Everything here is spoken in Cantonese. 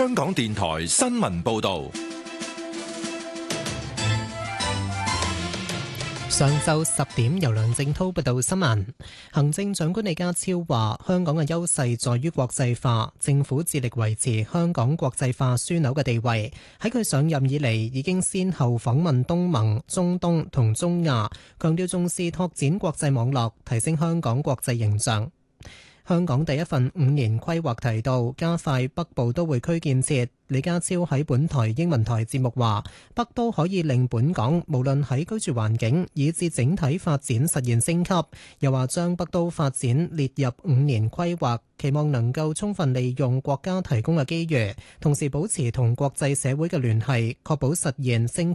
香港電台新聞報道。 上晝10點，由梁正滔報道新聞。行政長官李家超話：香港嘅優勢在於國際化，政府致力維持香港國際化樞紐嘅地位。喺佢上任以嚟，已經先後訪問東盟、中東同中亞，強調重視拓展國際網絡，提升香港國際形象。香港第一份5年規劃提到加快北部都會區建設。李家超喺本台英文台節目話：北都可以令本港無論喺居住環境以至整體發展實現升級。又話將北都發展列入5年規劃，期望能夠充分利用國家提供嘅機遇，同時保持同國際社會嘅聯繫，確保實現升